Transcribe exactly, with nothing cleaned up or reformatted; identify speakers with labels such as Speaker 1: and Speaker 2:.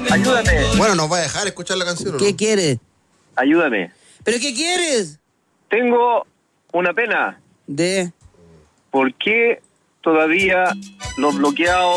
Speaker 1: Ayúdame.
Speaker 2: Bueno, nos va a dejar escuchar la canción, ¿o no?
Speaker 3: ¿Qué quieres?
Speaker 1: Ayúdame.
Speaker 3: ¿Pero qué quieres?
Speaker 1: Tengo una pena.
Speaker 3: De...
Speaker 1: ¿Por qué todavía los bloqueados